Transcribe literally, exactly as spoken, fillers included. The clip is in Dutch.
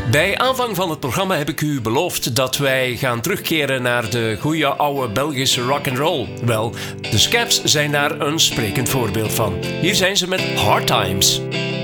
Bij aanvang van het programma heb ik u beloofd dat wij gaan terugkeren naar de goede oude Belgische rock'n'roll. Wel, de Scabs zijn daar een sprekend voorbeeld van. Hier zijn ze met Hard Times.